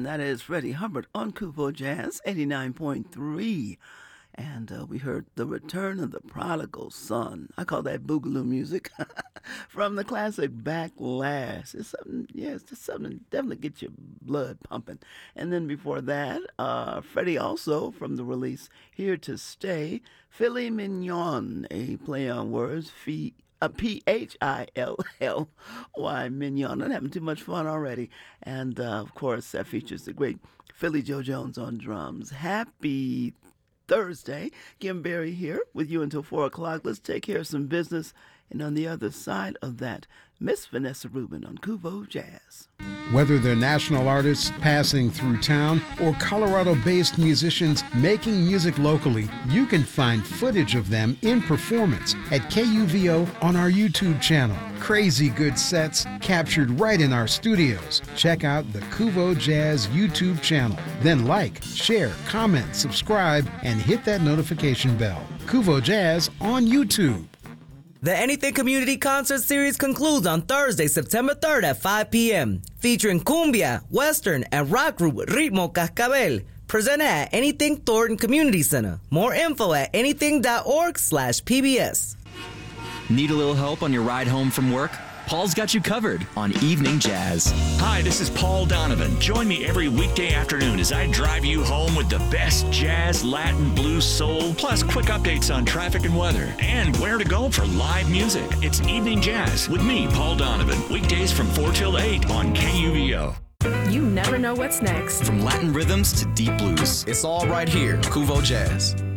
and that is Freddie Hubbard on Kupo Jazz 89.3. And we heard The Return of the Prodigal Son. I call that boogaloo music from the classic Backlash. It's something, it's just something to definitely get your blood pumping. And then before that, Freddie also from the release Here to Stay, Philly Mignon, a play on words, Philly Mignon. I'm having too much fun already. And of course, that features the great Philly Joe Jones on drums. Happy Thursday. Kim Berry here with you until 4 o'clock. Let's take care of some business. And on the other side of that, Miss Vanessa Rubin on Kuvo Jazz. Whether they're national artists passing through town or Colorado-based musicians making music locally, you can find footage of them in performance at KUVO on our YouTube channel. Crazy good sets captured right in our studios. Check out the Kuvo Jazz YouTube channel. Then like, share, comment, subscribe, and hit that notification bell. Kuvo Jazz on YouTube. The Anything Community Concert Series concludes on Thursday, September 3rd at 5 p.m., featuring cumbia, western, and rock group Ritmo Cascabel, presented at Anything Thornton Community Center. More info at anything.org/PBS. Need a little help on your ride home from work? Paul's got you covered on Evening Jazz. Hi, this is Paul Donovan. Join me every weekday afternoon as I drive you home with the best jazz, Latin, blues, soul, plus quick updates on traffic and weather, and where to go for live music. It's Evening Jazz with me, Paul Donovan, weekdays from 4 till 8 on KUVO. You never know what's next. From Latin rhythms to deep blues. It's all right here, Kuvo Jazz.